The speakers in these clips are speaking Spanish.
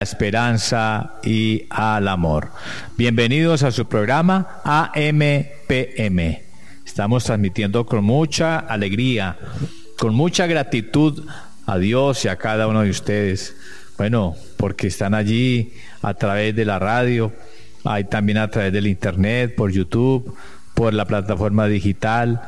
esperanza y al amor. Bienvenidos a su programa AMPM. Estamos transmitiendo con mucha alegría, con mucha gratitud a Dios y a cada uno de ustedes. Bueno, porque están allí a través de la radio, hay también a través del internet, por YouTube, por la plataforma digital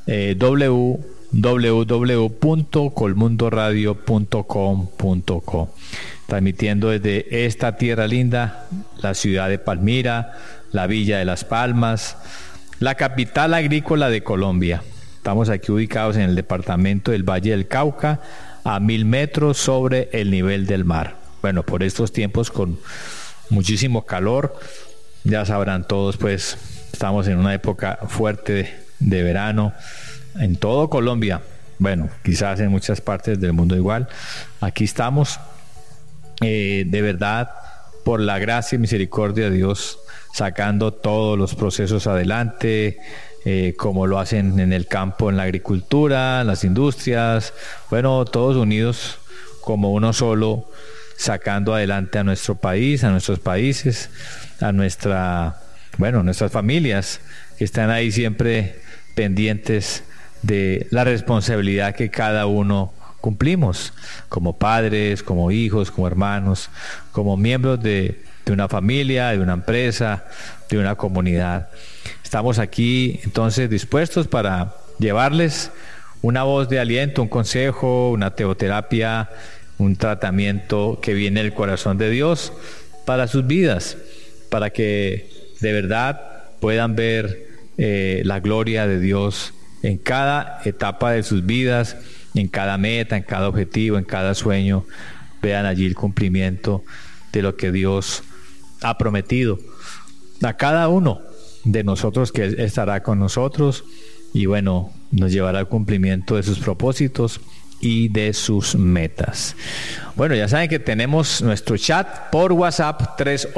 www.colmundoradio.com.co, transmitiendo desde esta tierra linda, la ciudad de Palmira, la villa de Las Palmas, la capital agrícola de Colombia. Estamos aquí ubicados en el departamento del Valle del Cauca, a 1000 metros sobre el nivel del mar. Bueno, por estos tiempos con muchísimo calor, ya sabrán todos, pues estamos en una época fuerte de verano en todo Colombia. Bueno, quizás en muchas partes del mundo igual. Aquí estamos, de verdad, por la gracia y misericordia de Dios, sacando todos los procesos adelante, como lo hacen en el campo, en la agricultura, en las industrias, bueno, todos unidos como uno solo, sacando adelante a nuestro país, a nuestros países, a nuestras familias que están ahí siempre pendientes de la responsabilidad que cada uno cumplimos, como padres, como hijos, como hermanos, como miembros de una familia, de una empresa, de una comunidad. Estamos aquí entonces dispuestos para llevarles una voz de aliento, un consejo, una teoterapia, un tratamiento que viene del corazón de Dios para sus vidas, para que de verdad puedan ver la gloria de Dios en cada etapa de sus vidas, en cada meta, en cada objetivo, en cada sueño. Vean allí el cumplimiento de lo que Dios ha prometido a cada uno de nosotros, que Él estará con nosotros y bueno, nos llevará al cumplimiento de sus propósitos y de sus metas. Bueno, ya saben que tenemos nuestro chat por WhatsApp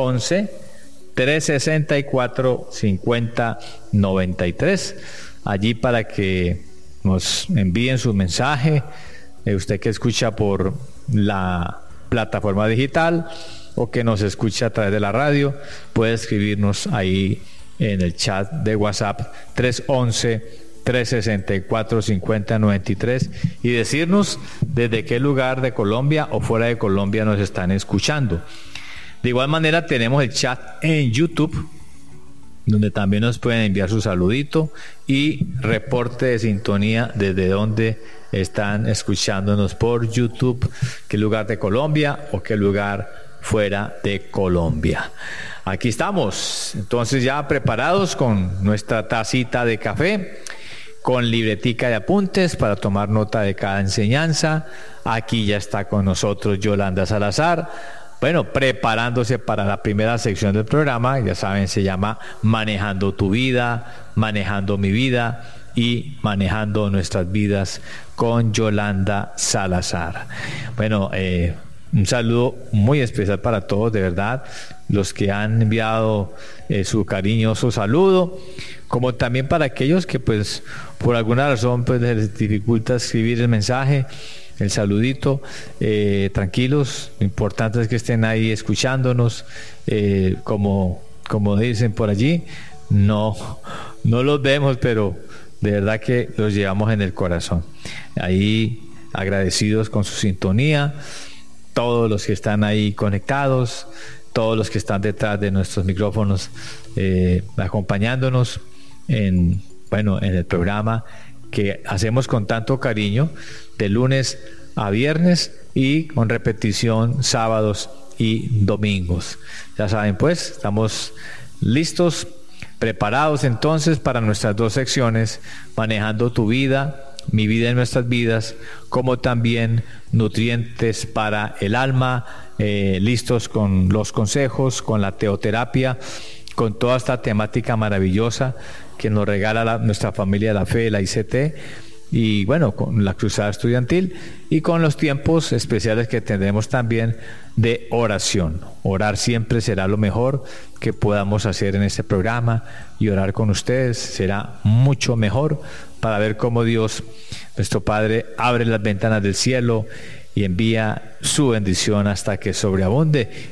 311-364-5093, allí para que nos envíen su mensaje. Usted que escucha por la plataforma digital o que nos escucha a través de la radio, puede escribirnos ahí en el chat de WhatsApp 311-364-5093 y decirnos desde qué lugar de Colombia o fuera de Colombia nos están escuchando. De igual manera tenemos el chat en YouTube, donde también nos pueden enviar su saludito y reporte de sintonía desde donde están escuchándonos por YouTube, qué lugar de Colombia o qué lugar fuera de Colombia. Aquí estamos, entonces ya preparados con nuestra tacita de café, con libretica de apuntes para tomar nota de cada enseñanza. Aquí ya está con nosotros Yolanda Salazar, bueno, preparándose para la primera sección del programa. Ya saben, se llama Manejando tu vida, Manejando mi vida y Manejando nuestras vidas con Yolanda Salazar. Bueno, un saludo muy especial para todos, de verdad, los que han enviado su cariñoso saludo, como también para aquellos que pues por alguna razón pues les dificulta escribir el mensaje, el saludito. Tranquilos, lo importante es que estén ahí escuchándonos, como dicen por allí, no los vemos, pero de verdad que los llevamos en el corazón. Ahí agradecidos con su sintonía, todos los que están ahí conectados, todos los que están detrás de nuestros micrófonos, acompañándonos en el programa que hacemos con tanto cariño, de lunes a viernes y con repetición sábados y domingos. Ya saben, pues estamos listos, preparados entonces para nuestras dos secciones, Manejando tu vida, Mi vida en nuestras vidas, como también nutrientes para el alma, listos con los consejos, con la teoterapia, con toda esta temática maravillosa que nos regala nuestra familia de la fe, la ICT, y bueno, con la cruzada estudiantil y con los tiempos especiales que tendremos también de oración. Orar siempre será lo mejor que podamos hacer en este programa, y orar con ustedes será mucho mejor para ver cómo Dios, nuestro Padre, abre las ventanas del cielo y envía su bendición hasta que sobreabunde